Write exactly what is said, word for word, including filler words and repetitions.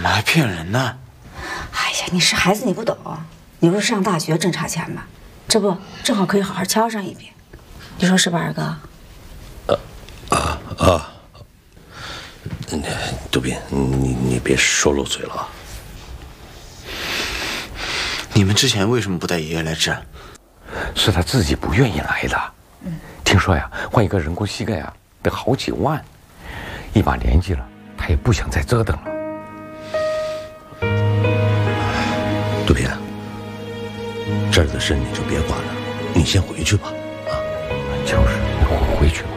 么还骗人呢？ 哎呀，你是孩子，你不懂。你不是上大学挣差钱吗？这不正好可以好好敲上一笔，你说是吧，二哥？ 啊啊啊！杜斌，你你别说漏嘴了啊！ 你们之前为什么不带爷爷来治？ 是他自己不愿意来的。嗯，听说呀，换一个人工膝盖啊，得好几万。一把年纪了，他也不想再折腾了。 杜斌，这儿的事你就别管了，你先回去吧。啊， 就是，我回去吧。